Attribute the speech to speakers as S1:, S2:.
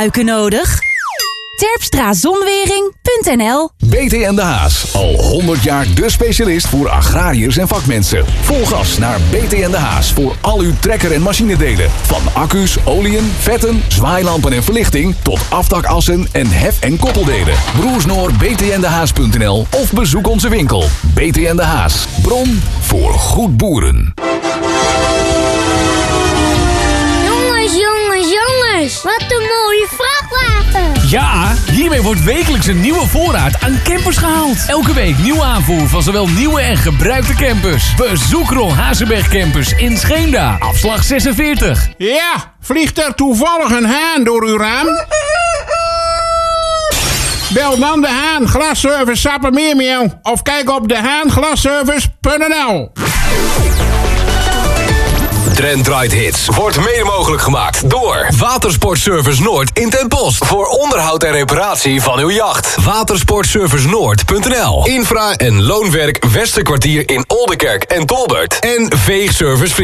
S1: duiken nodig? Terpstrazonwering.nl.
S2: BT en de Haas, al 100 jaar de specialist voor agrariërs en vakmensen. Vol gas naar BT en de Haas voor al uw trekker- en machinedelen. Van accu's, oliën, vetten, zwaailampen en verlichting tot aftakassen en hef- en koppeldelen. Broersnoor btndehaas.nl of bezoek onze winkel. BT en de Haas, bron voor goed boeren.
S3: Jongens, wat een mooie vrachtwagen.
S4: Ja, hiermee wordt wekelijks een nieuwe voorraad aan campers gehaald. Elke week nieuwe aanvoer van zowel nieuwe en gebruikte campers. Bezoek Ron Hazenberg Campers in Scheemda, afslag 46.
S5: Ja, vliegt er toevallig een haan door uw raam? Bel dan de Haan Glasservice Sappemeermeeuw of kijk op dehaanglasservice.nl.
S6: Trend Draait Hits wordt mede mogelijk gemaakt door Watersportservice Noord in Den Bosch. Voor onderhoud en reparatie van uw jacht. Watersportservicenoord.nl. Infra- en loonwerk Westerkwartier in Oldenkerk en Tolbert. En Veegservice